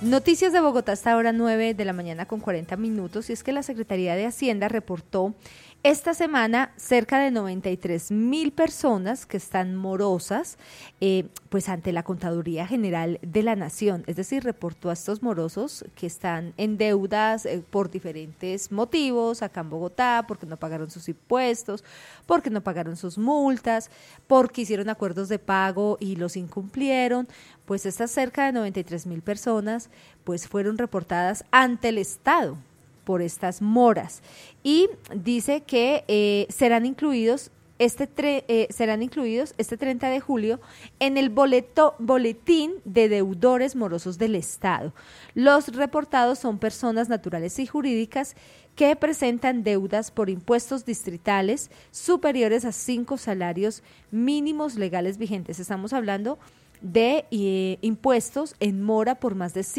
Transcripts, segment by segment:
Noticias de Bogotá hasta ahora 9 de la mañana con 40 minutos, y es que la Secretaría de Hacienda reportó esta semana cerca de 93.000 personas que están morosas pues ante la Contaduría General de la Nación, es decir, reportó a estos morosos que están en deudas por diferentes motivos acá en Bogotá, porque no pagaron sus impuestos, porque no pagaron sus multas, porque hicieron acuerdos de pago y los incumplieron. Pues estas cerca de 93.000 personas pues fueron reportadas ante el Estado por estas moras, y dice que serán incluidos este 30 de julio en el boletín de deudores morosos del Estado. Los reportados son personas naturales y jurídicas que presentan deudas por impuestos distritales superiores a 5 salarios mínimos legales vigentes. Estamos hablando de impuestos en mora por más de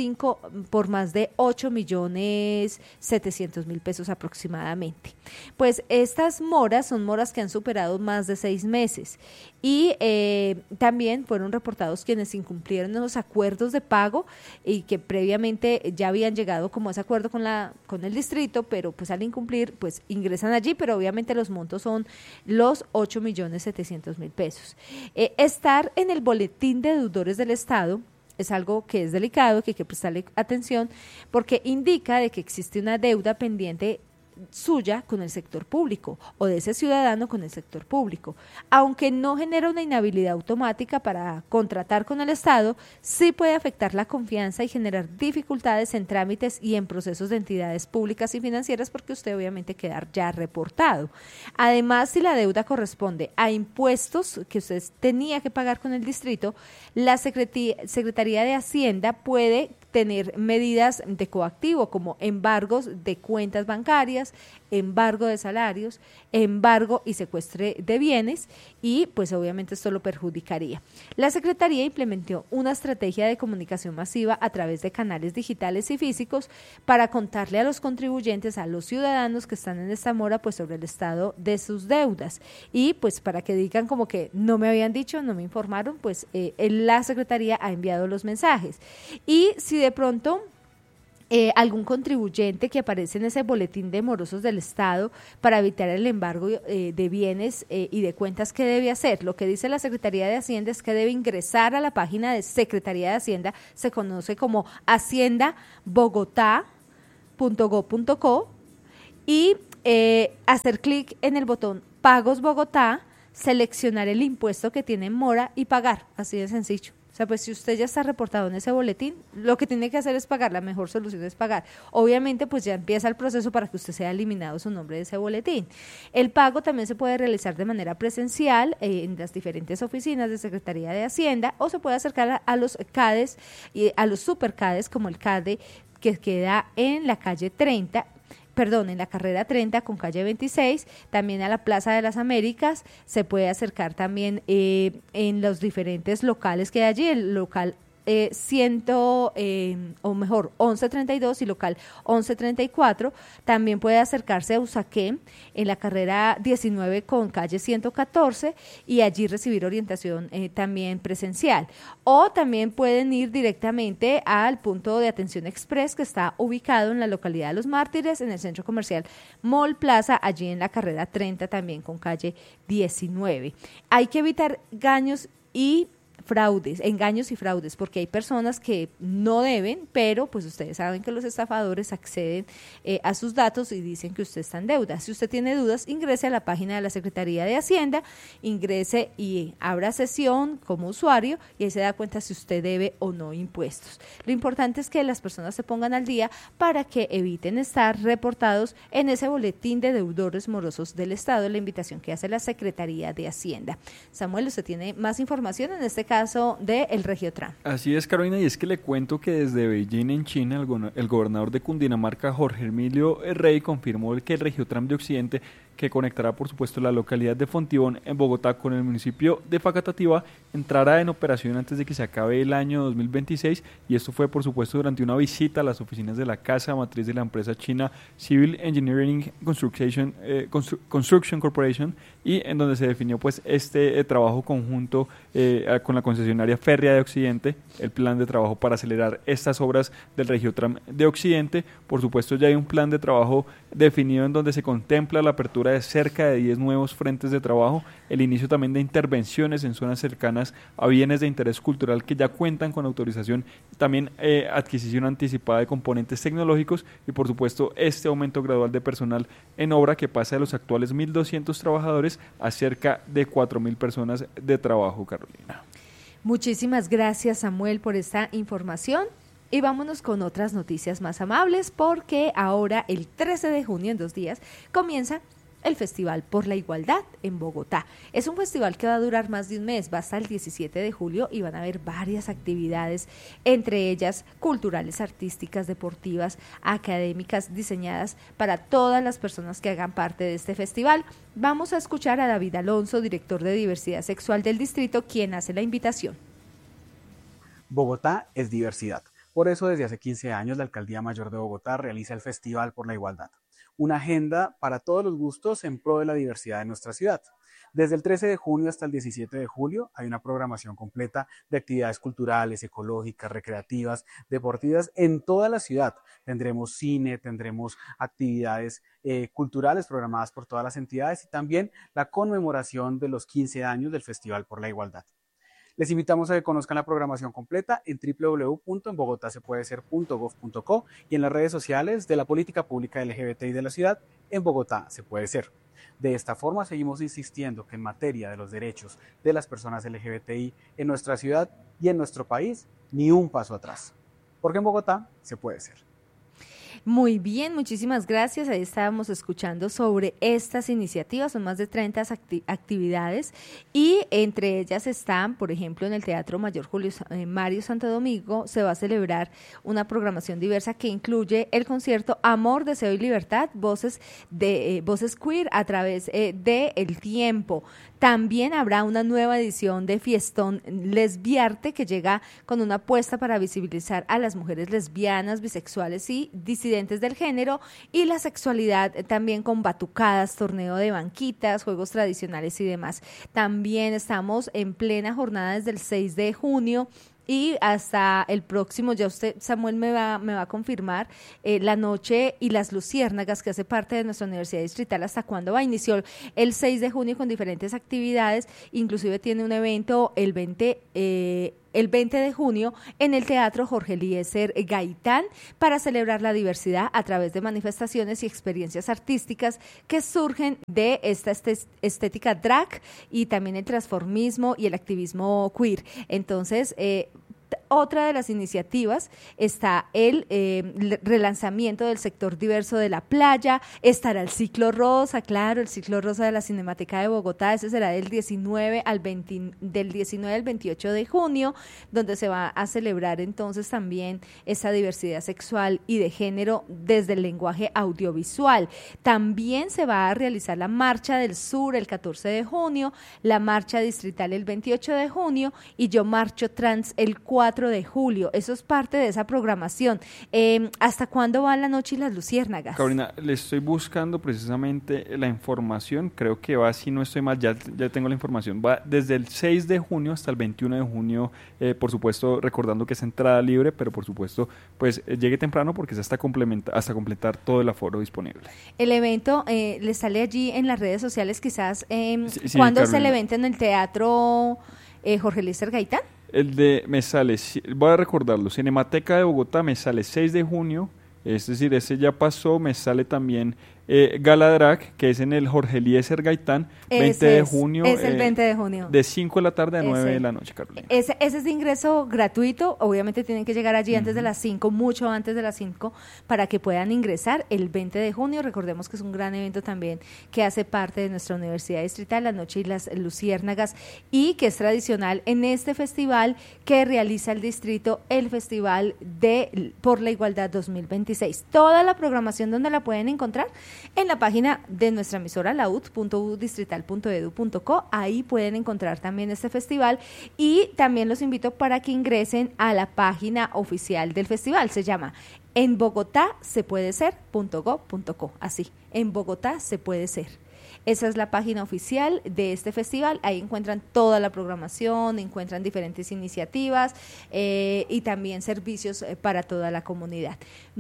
8.700.000 pesos aproximadamente. Pues estas moras son moras que han superado más de 6 meses, y también fueron reportados quienes incumplieron los acuerdos de pago y que previamente ya habían llegado como a ese acuerdo con el distrito, pero pues al incumplir pues ingresan allí, pero obviamente los montos son los 8.700.000 pesos. Estar en el boletín de deudores del Estado es algo que es delicado, que hay que prestarle atención, porque indica de que existe una deuda pendiente suya con el sector público o de ese ciudadano con el sector público. Aunque no genera una inhabilidad automática para contratar con el Estado, sí puede afectar la confianza y generar dificultades en trámites y en procesos de entidades públicas y financieras, porque usted obviamente queda ya reportado. Además, si la deuda corresponde a impuestos que usted tenía que pagar con el distrito, la Secretaría de Hacienda puede tener medidas de coactivo como embargos de cuentas bancarias, embargo de salarios, embargo y secuestre de bienes, y pues obviamente esto lo perjudicaría. La Secretaría implementó una estrategia de comunicación masiva a través de canales digitales y físicos para contarle a los contribuyentes, a los ciudadanos que están en esta mora, pues sobre el estado de sus deudas, y pues para que digan como que no me habían dicho, no me informaron, pues la Secretaría ha enviado los mensajes. Y si de pronto algún contribuyente que aparece en ese boletín de morosos del Estado, para evitar el embargo de bienes y de cuentas, ¿qué debe hacer? Lo que dice la Secretaría de Hacienda es que debe ingresar a la página de Secretaría de Hacienda, se conoce como haciendabogotá.go.co, y hacer clic en el botón Pagos Bogotá, seleccionar el impuesto que tiene en mora y pagar, así de sencillo. O sea, pues si usted ya está reportado en ese boletín, lo que tiene que hacer es pagar, la mejor solución es pagar. Obviamente, pues ya empieza el proceso para que usted sea eliminado su nombre de ese boletín. El pago también se puede realizar de manera presencial en las diferentes oficinas de Secretaría de Hacienda, o se puede acercar a los CADES y a los superCADES, como el CADE que queda en la en la carrera 30 con calle 26, también a la Plaza de las Américas. Se puede acercar también en los diferentes locales que hay allí, el local 1132 y local 1134. También puede acercarse a Usaquén en la carrera 19 con calle 114, y allí recibir orientación también presencial. O también pueden ir directamente al punto de atención express que está ubicado en la localidad de Los Mártires, en el centro comercial Mall Plaza, allí en la carrera 30 también con calle 19. Hay que evitar engaños y fraudes, porque hay personas que no deben, pero pues ustedes saben que los estafadores acceden a sus datos y dicen que usted está en deuda. Si usted tiene dudas, ingrese a la página de la Secretaría de Hacienda, ingrese y abra sesión como usuario, y ahí se da cuenta si usted debe o no impuestos. Lo importante es que las personas se pongan al día para que eviten estar reportados en ese boletín de deudores morosos del Estado, la invitación que hace la Secretaría de Hacienda. Samuel, usted tiene más información en este caso de el Regiotram. Así es, Carolina, y es que le cuento que desde Beijing, en China, el gobernador de Cundinamarca, Jorge Emilio Rey, confirmó que el Regiotram de Occidente, que conectará por supuesto la localidad de Fontibón en Bogotá con el municipio de Facatativá, entrará en operación antes de que se acabe el año 2026, y esto fue por supuesto durante una visita a las oficinas de la casa matriz de la empresa china Civil Engineering Construction Corporation, y en donde se definió pues este trabajo conjunto con la concesionaria férrea de Occidente, el plan de trabajo para acelerar estas obras del Regiotram de Occidente. Por supuesto ya hay un plan de trabajo definido en donde se contempla la apertura de cerca de 10 nuevos frentes de trabajo, el inicio también de intervenciones en zonas cercanas a bienes de interés cultural que ya cuentan con autorización, también adquisición anticipada de componentes tecnológicos, y por supuesto este aumento gradual de personal en obra que pasa de los actuales 1.200 trabajadores a cerca de 4.000 personas de trabajo, Carolina. Muchísimas gracias, Samuel, por esta información. Y vámonos con otras noticias más amables, porque ahora el 13 de junio, en 2 días, comienza el Festival por la Igualdad en Bogotá. Es un festival que va a durar más de un mes, va hasta el 17 de julio y van a haber varias actividades, entre ellas culturales, artísticas, deportivas, académicas, diseñadas para todas las personas que hagan parte de este festival. Vamos a escuchar a David Alonso, director de Diversidad Sexual del distrito, quien hace la invitación. Bogotá es diversidad. Por eso, desde hace 15 años, la Alcaldía Mayor de Bogotá realiza el Festival por la Igualdad, una agenda para todos los gustos en pro de la diversidad de nuestra ciudad. Desde el 13 de junio hasta el 17 de julio hay una programación completa de actividades culturales, ecológicas, recreativas, deportivas en toda la ciudad. Tendremos cine, tendremos actividades culturales programadas por todas las entidades y también la conmemoración de los 15 años del Festival por la Igualdad. Les invitamos a que conozcan la programación completa en www.enbogotasepuedeser.gov.co y en las redes sociales de la política pública LGBTI de la ciudad. En Bogotá se puede ser. De esta forma seguimos insistiendo que en materia de los derechos de las personas LGBTI en nuestra ciudad y en nuestro país, ni un paso atrás. Porque en Bogotá se puede ser. Muy bien, muchísimas gracias. Ahí estábamos escuchando sobre estas iniciativas, son más de 30 actividades y entre ellas están, por ejemplo, en el Teatro Mayor Mario Santo Domingo se va a celebrar una programación diversa que incluye el concierto Amor, Deseo y Libertad, voces queer a través de El Tiempo. También habrá una nueva edición de Fiestón Lesbiarte que llega con una apuesta para visibilizar a las mujeres lesbianas, bisexuales y disidentes del género y la sexualidad, también con batucadas, torneo de banquitas, juegos tradicionales y demás. También estamos en plena jornada desde el 6 de junio y hasta el próximo, ya usted, Samuel, me va a confirmar, la Noche y las Luciérnagas, que hace parte de nuestra Universidad Distrital, ¿hasta cuándo va? Inició el 6 de junio con diferentes actividades, inclusive tiene un evento el 20 de junio en el Teatro Jorge Eliezer Gaitán para celebrar la diversidad a través de manifestaciones y experiencias artísticas que surgen de esta estética drag y también el transformismo y el activismo queer. Entonces, otra de las iniciativas está el relanzamiento del sector diverso de la playa, estará el ciclo rosa, claro, el ciclo rosa de la Cinemateca de Bogotá, ese será del 19 al 28 de junio, donde se va a celebrar entonces también esa diversidad sexual y de género desde el lenguaje audiovisual. También se va a realizar la Marcha del Sur el 14 de junio, la Marcha Distrital el 28 de junio y Yo Marcho Trans el 4 de julio. Eso es parte de esa programación. ¿Hasta cuándo va la Noche y las Luciérnagas? Carolina, le estoy buscando precisamente la información, creo que va, si no estoy mal, ya tengo la información, va desde el 6 de junio hasta el 21 de junio, por supuesto recordando que es entrada libre, pero por supuesto pues llegue temprano porque es hasta completar todo el aforo disponible. El evento le sale allí en las redes sociales quizás, sí, ¿cuándo es Carolina. el evento en el Teatro Jorge Eliezer Gaitán? Me sale, voy a recordarlo, Cinemateca de Bogotá me sale 6 de junio, es decir, ese ya pasó, me sale también Gala Drag, que es en el Jorge Eliezer Gaitán, 20 de junio. Es el 20 de junio. De 5 de la tarde a 9 de la noche, Carolina. Ese es de ingreso gratuito, obviamente tienen que llegar allí antes de las 5, mucho antes de las 5, para que puedan ingresar el 20 de junio. Recordemos que es un gran evento también que hace parte de nuestra Universidad Distrital, la Noche y las Luciérnagas, y que es tradicional en este festival que realiza el distrito, el Festival por la Igualdad 2026. Toda la programación, ¿dónde la pueden encontrar? en la página de nuestra emisora laud.udistrital.edu.co. Ahí pueden encontrar también este festival y también los invito para que ingresen a la página oficial del festival. Se llama enbogotasepuedeser.gov.co. Así, en Bogotá se puede ser. Esa es la página oficial de este festival. Ahí encuentran toda la programación, encuentran diferentes iniciativas y también servicios para toda la comunidad.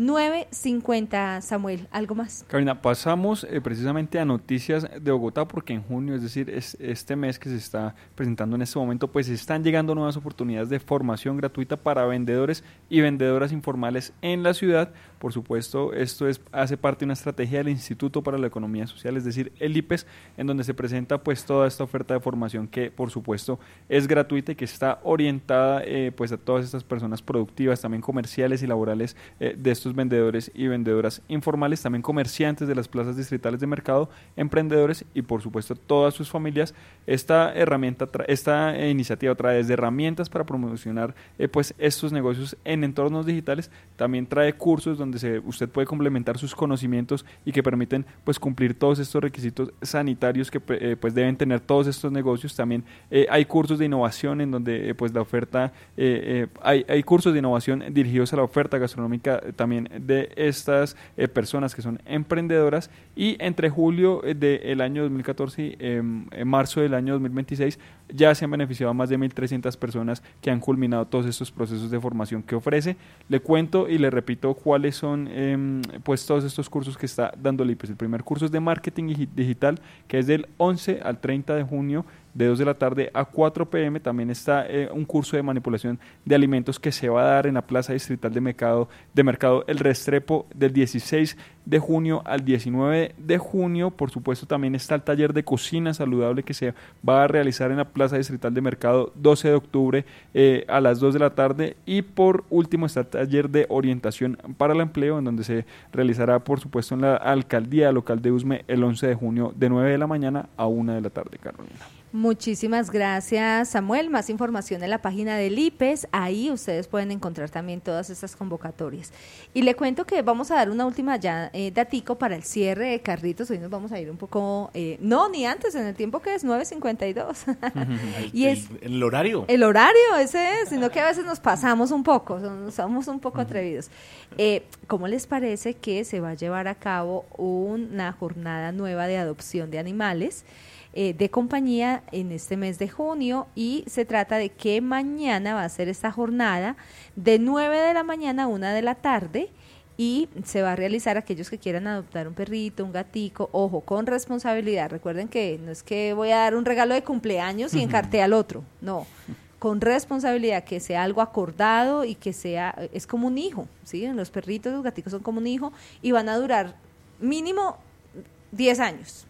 9:50, Samuel, ¿algo más? Carolina, pasamos precisamente a noticias de Bogotá porque en junio, es decir, este mes que se está presentando en este momento, pues están llegando nuevas oportunidades de formación gratuita para vendedores y vendedoras informales en la ciudad. Por supuesto, esto hace parte de una estrategia del Instituto para la Economía Social, es decir, el IPES, en donde se presenta pues toda esta oferta de formación que por supuesto es gratuita y que está orientada pues a todas estas personas productivas, también comerciales y laborales de estos vendedores y vendedoras informales, también comerciantes de las plazas distritales de mercado, emprendedores y por supuesto todas sus familias. Esta iniciativa trae desde herramientas para promocionar pues estos negocios en entornos digitales, también trae cursos donde usted puede complementar sus conocimientos y que permiten pues cumplir todos estos requisitos sanitarios que pues deben tener todos estos negocios. También hay cursos de innovación en donde pues la oferta hay cursos de innovación dirigidos a la oferta gastronómica también de estas personas que son emprendedoras. Y entre julio del año 2014 y marzo del año 2026 ya se han beneficiado a más de 1.300 personas que han culminado todos estos procesos de formación que ofrece. Le cuento y le repito cuáles son pues todos estos cursos que está dando el IPES. El primer curso es de marketing digital, que es del 11 al 30 de junio, de 2 de la tarde a 4 p.m. También está un curso de manipulación de alimentos que se va a dar en la Plaza Distrital de Mercado El Restrepo del 16 de junio al 19 de junio. Por supuesto, también está el taller de cocina saludable que se va a realizar en la Plaza Distrital de Mercado 12 de octubre a las 2 de la tarde. Y por último está el taller de orientación para el empleo, en donde se realizará, por supuesto, en la Alcaldía Local de Usme el 11 de junio de 9 de la mañana a 1 de la tarde, Carolina. Muchísimas gracias, Samuel. Más información en la página del IPES. Ahí ustedes pueden encontrar también todas estas convocatorias. Y le cuento que vamos a dar una última ya datico para el cierre de Carritos. Hoy nos vamos a ir un poco, no, ni antes, en el tiempo que es 9:52. Y es el horario. El horario, ese es, sino que a veces nos pasamos un poco, somos un poco atrevidos. ¿Cómo les parece que se va a llevar a cabo una jornada nueva de adopción de animales de compañía en este mes de junio? Y se trata de que mañana va a ser esta jornada de 9 de la mañana a 1 de la tarde y se va a realizar aquellos que quieran adoptar un perrito, un gatico, ojo, con responsabilidad. Recuerden que no es que voy a dar un regalo de cumpleaños y encarté al otro, no, con responsabilidad, que sea algo acordado y que es como un hijo, ¿sí? Los perritos, los gaticos son como un hijo y van a durar mínimo 10 años.